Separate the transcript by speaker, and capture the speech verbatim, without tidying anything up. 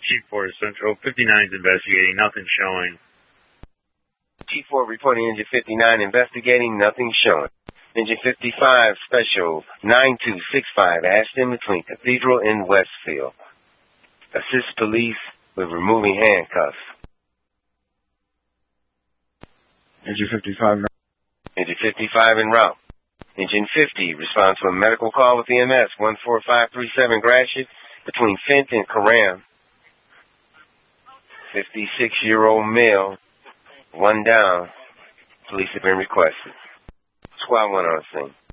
Speaker 1: Chief four Central. fifty-nine is investigating. Nothing showing.
Speaker 2: Chief four reporting Engine fifty-nine investigating. Nothing showing. Engine fifty-five Special nine two six five Ashton between Cathedral and Westfield. Assist police with removing handcuffs.
Speaker 3: Engine fifty-five.
Speaker 2: Engine fifty-five en route. Engine fifty responds to a medical call with E M S one four five three seven Gratiot between Fent and Karam. fifty-six-year-old male, one down. Police have been requested. Squad one on scene.